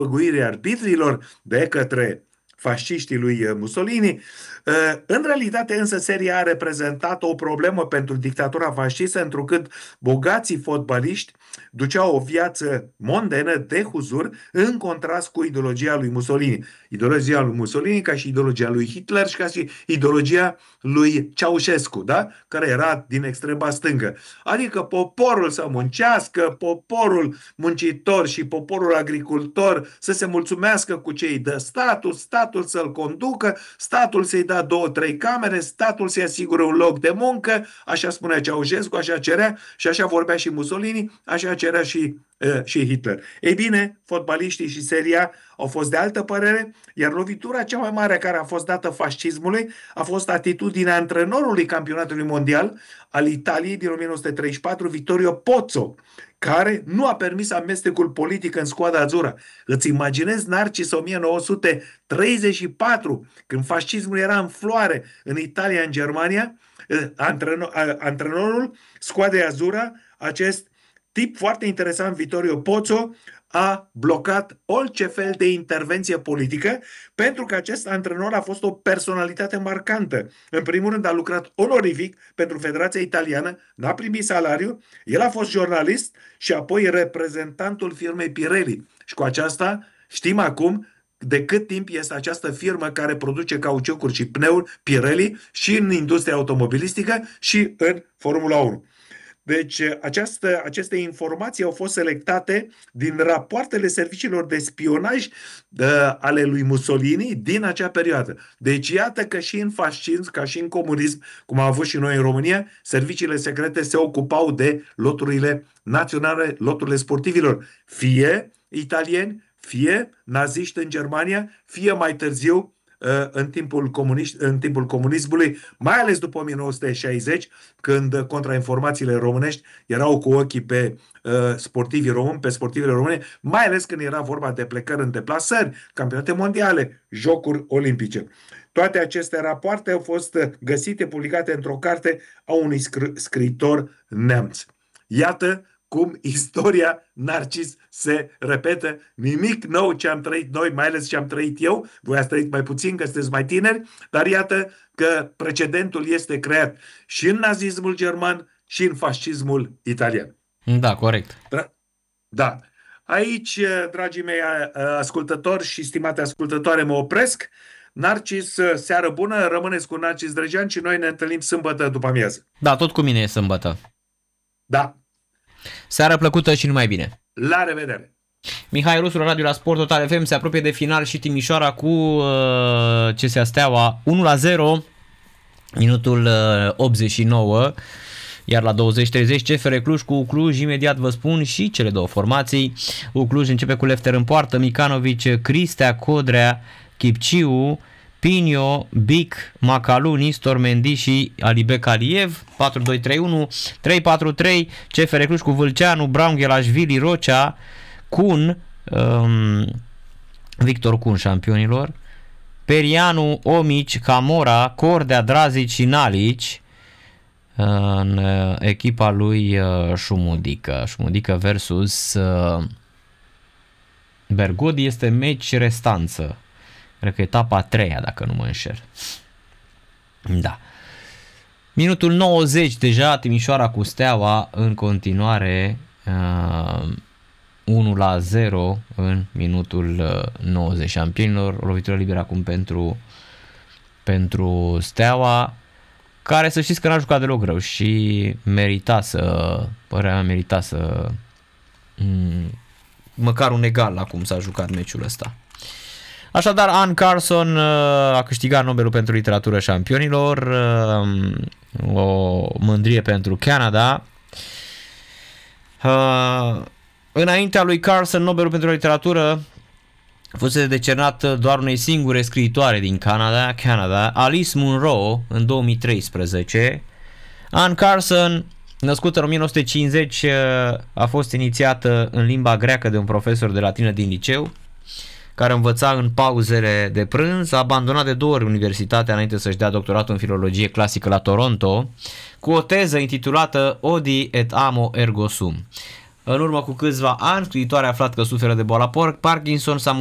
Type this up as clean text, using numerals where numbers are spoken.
despăguirii arbitrilor de către fasciștii lui Mussolini. În realitate însă seria a reprezentat o problemă pentru dictatura fascistă, întrucât bogații fotbaliști duceau o viață mondenă de huzur în contrast cu ideologia lui Mussolini. Ideologia lui Mussolini ca și ideologia lui Hitler și ca și ideologia lui Ceaușescu, da? Care era din extrema stângă. Adică poporul să muncească, poporul muncitor și poporul agricultor să se mulțumească cu ce îi dă statul, statul să-l conducă, statul să-i dea 2-3 camere, statul să-i asigure un loc de muncă, așa spunea Ceaușescu, așa cerea și așa vorbea și Mussolini, așa cerea și Hitler. Ei bine, fotbaliștii și seria au fost de altă părere, iar lovitura cea mai mare care a fost dată fascismului a fost atitudinea antrenorului campionatului mondial al Italiei din 1934, Vittorio Pozzo, care nu a permis amestecul politic în squadra azzurra. Îți imaginezi, Narcis, 1934, când fascismul era în floare în Italia, în Germania, antrenorul squadrei azzurra, acest tip foarte interesant, Vittorio Pozzo, a blocat orice fel de intervenție politică, pentru că acest antrenor a fost o personalitate marcantă. În primul rând a lucrat onorific pentru Federația Italiană, n-a primit salariu, el a fost jurnalist și apoi reprezentantul firmei Pirelli. Și cu aceasta știm acum de cât timp este această firmă care produce cauciucuri și pneuri Pirelli și în industria automobilistică și în Formula 1. Deci aceste informații au fost selectate din rapoartele serviciilor de spionaj ale lui Mussolini din acea perioadă. Deci iată că și în fascism, ca și în comunism, cum am avut și noi în România, serviciile secrete se ocupau de loturile naționale, loturile sportivilor, fie italieni, fie naziști în Germania, fie mai târziu în timpul comunismului, mai ales după 1960, când contrainformațiile românești erau cu ochii pe sportivii români, pe sportivele române, mai ales când era vorba de plecări în deplasări, campionate mondiale, jocuri olimpice. Toate aceste rapoarte au fost găsite, publicate într-o carte a unui scriitor neamț. Iată cum istoria, Narcis, se repetă. Nimic nou ce am trăit noi, mai ales ce am trăit eu. Voi ați trăit mai puțin, că sunteți mai tineri, dar iată că precedentul este creat și în nazismul german și în fascismul italian. Da, corect. Da. Aici, dragii mei ascultători și stimate ascultătoare, mă opresc. Narcis, seară bună, rămâneți cu Narcis Drejean și noi ne întâlnim sâmbătă după amiază. Da, tot cu mine e sâmbătă. Da. Seară plăcută și numai bine. La revedere! Mihai Rusu la Radio la Sport Total FM, se apropie de final și Timișoara cu CSA Steaua 1-0, minutul 89, iar la 20-30 CFR Cluj cu Cluj, imediat vă spun și cele două formații. Cluj începe cu Lefter în poartă, Micanovic, Cristea, Codrea, Chipciu, Pinio, Bic, Macalu, Nistor, Mendy și Alibek Aliev. 4-2-3-1, 3-4-3, CFR Cluj cu Vâlceanu, Braun, Ghelashvili, Rocea, Kun, Victor Kun, șampionilor, Perianu, Omici, Camora, Cordea, Drazic și Nalici în echipa lui Șumudică. Șumudică versus Bergodi, este meci restanță. Cred că etapa a treia, dacă nu mă înșel. Da. Minutul 90 deja, Timișoara cu Steaua în continuare 1-0 în minutul 90 șampionilor. O lovitură liberă acum pentru Steaua, care să știți că n-a jucat deloc rău și părerea mea merita să măcar un egal la cum s-a jucat meciul ăsta. Așadar, Anne Carson a câștigat Nobelul pentru literatură șampionilor, o mândrie pentru Canada. Înaintea lui Carson, Nobelul pentru literatură fusese decernat doar unei singure scriitoare din Canada, Alice Munro, în 2013. Anne Carson, născută în 1950, a fost inițiată în limba greacă de un profesor de latină din liceu, care învăța în pauzele de prânz. A abandonat de 2 ori universitatea înainte să-și dea doctoratul în filologie clasică la Toronto, cu o teză intitulată Odi et amo ergo sum. În urmă cu câțiva ani, scriitoarea a aflat că suferă de boala Parkinson, s-a